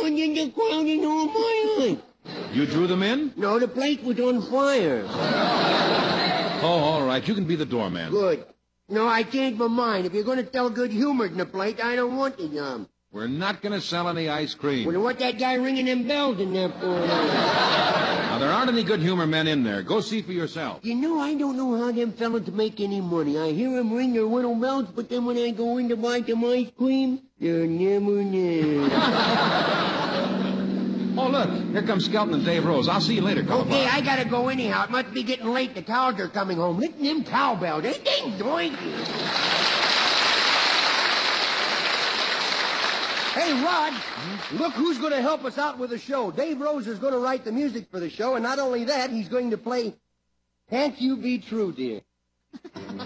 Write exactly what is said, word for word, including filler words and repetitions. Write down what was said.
was in the crowd in all my life. You drew them in? No, the place was on fire. Oh, all right. You can be the doorman. Good. No, I changed my mind. If you're going to tell good humor in the place, I don't want the job. We're not going to sell any ice cream. Well, then what that guy ringing them bells in there for? Now, there aren't any good humor men in there. Go see for yourself. You know, I don't know how them fellas make any money. I hear them ring their little bells, but then when I go in to buy some ice cream, they're never there. Oh, look. Here come Skelton and Dave Rose. I'll see you later, Colorado. Okay, I gotta go anyhow. It must be getting late. The cows are coming home. Listen to them cowbells. Ain't they noisy? Hey, Rod, look who's going to help us out with the show. Dave Rose is going to write the music for the show, and not only that, he's going to play Can't You Be True, Dear.